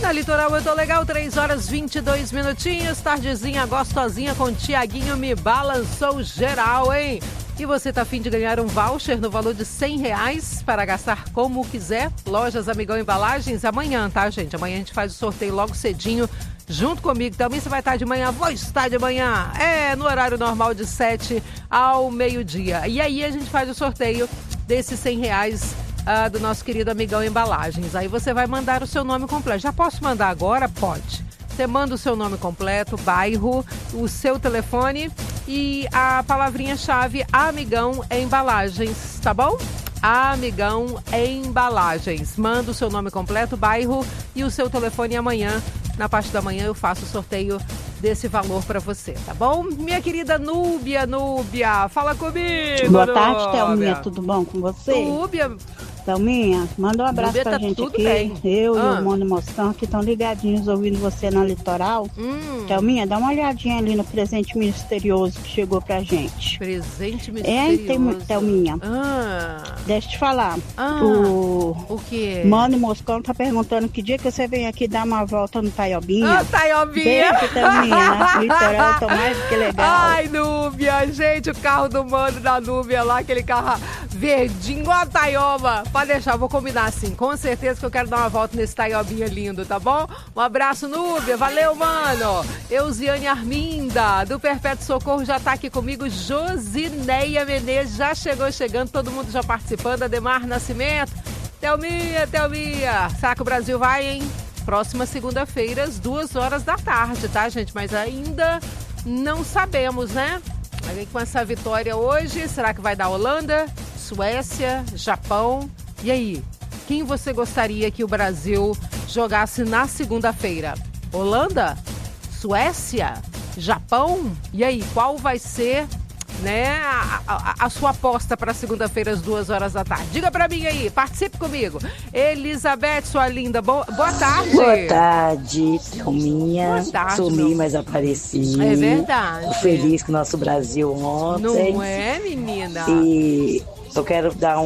Na Litoral eu tô legal, 3 horas 22 minutinhos, tardezinha gostosinha com Tiaguinho me balançou geral, hein? E você tá a fim de ganhar um voucher no valor de R$100 para gastar como quiser? Lojas Amigão Embalagens, amanhã, tá, gente? Amanhã a gente faz o sorteio logo cedinho, junto comigo. Também você vai estar de manhã, vou estar de manhã. No horário normal de 7 ao meio-dia. E aí a gente faz o sorteio desses R$100 do nosso querido Amigão Embalagens. Aí você vai mandar o seu nome completo. Já posso mandar agora? Pode. Você manda o seu nome completo, bairro, o seu telefone e a palavrinha-chave Amigão Embalagens, tá bom? Amigão Embalagens. Manda o seu nome completo, bairro e o seu telefone. E amanhã, na parte da manhã, eu faço o sorteio desse valor para você, tá bom? Minha querida Núbia, fala comigo. Boa tarde, Thelminha, tudo bom com você? Núbia. Thelminha, manda um abraço Núbia, pra tá gente tudo aqui. bem. Eu e o Mano Mostão que estão ligadinhos ouvindo você na Litoral. Thelminha, dá uma olhadinha ali no presente misterioso que chegou pra gente. Presente misterioso. Thelminha. Deixa eu te falar. O quê? Mano Moscão tá perguntando que dia que você vem aqui dar uma volta no Taiobinha. Taiobinha! Beijo, Thelminha. Litoral, tô mais do que legal. Ai, Núbia, gente, o carro do Mano da Núbia lá, aquele carro verdinho, ó, Taioba. Pode deixar, vou combinar assim. Com certeza que eu quero dar uma volta nesse Taiobinha lindo, tá bom? Um abraço, Núbia. Valeu, mano. Euziane Arminda, do Perpétuo Socorro, já tá aqui comigo. Josineia Menezes, já chegando. Todo mundo já participando. Ademar Nascimento. Thelminha. Será que o Brasil vai, hein? Próxima segunda-feira, às 2 horas da tarde, tá, gente? Mas ainda não sabemos, né? Vai vir com essa vitória hoje. Será que vai dar Holanda, Suécia, Japão? E aí, quem você gostaria que o Brasil jogasse na segunda-feira? Holanda? Suécia? Japão? E aí, qual vai ser, né, a sua aposta para segunda-feira às 2 horas da tarde? Diga para mim aí, participe comigo. Elizabeth, sua linda, boa tarde. Boa tarde, Thelminha. Boa tarde, sumi, mas apareci. É verdade. Tô feliz com o nosso Brasil ontem. Não é, menina? E eu quero dar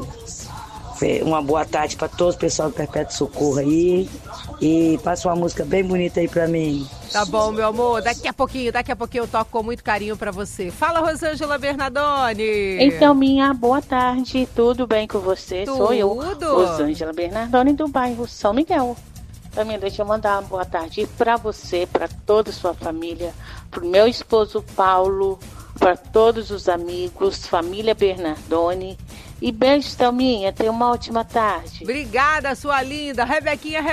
uma boa tarde para todo o pessoal do Perpétuo Socorro aí. E passa uma música bem bonita aí pra mim. Tá bom, meu amor. Daqui a pouquinho eu toco com muito carinho pra você. Fala, Rosângela Bernardoni. Então, minha boa tarde. Tudo bem com você? Tudo. Sou eu, Rosângela Bernardoni, do bairro São Miguel. Também deixa eu mandar uma boa tarde pra você, pra toda a sua família, pro meu esposo Paulo, para todos os amigos, família Bernardoni. E beijo, Thelminha. Tenha uma ótima tarde. Obrigada, sua linda. Rebequinha.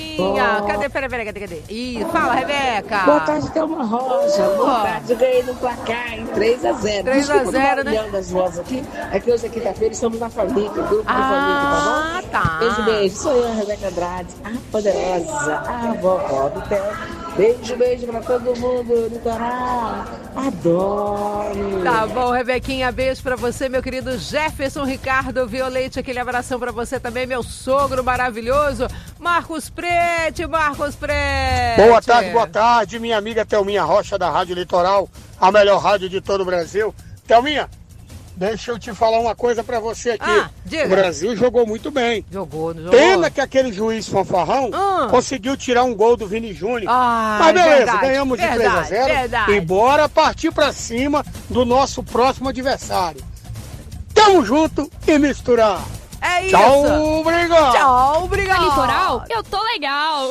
Cadê? Ih, fala, Rebeca. Boa tarde, Thelma Rocha. Boa tarde, eu ganhei no placar em 3-0. 3-0, né? Das vozes aqui. É que hoje é quinta-feira, estamos na família, grupo de família, tá bom? Tá. Beijo. Sou eu, a Rebeca Andrade, a poderosa, a vovó do Theo. Beijo pra todo mundo, Litoral. Adoro. Tá bom, Rebequinha, beijo pra você, meu querido Jefferson Ricardo Violete, aquele abração pra você também, meu sogro maravilhoso, Marcos Prete. Boa tarde, minha amiga Thelminha Rocha da Rádio Litoral, a melhor rádio de todo o Brasil. Thelminha, deixa eu te falar uma coisa pra você aqui. Diga. O Brasil jogou muito bem. Jogou. Pena que aquele juiz fanfarrão conseguiu tirar um gol do Vini Júnior. Mas beleza, ganhamos de 3-0. E bora partir pra cima do nosso próximo adversário. Tamo junto e misturar. É isso. Tchau, obrigado. Na Litoral, eu tô legal.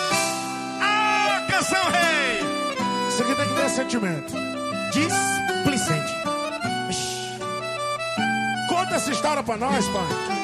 Canção rei. Isso aqui tem que ter sentimento. Displicente. Conta essa história pra nós, pai.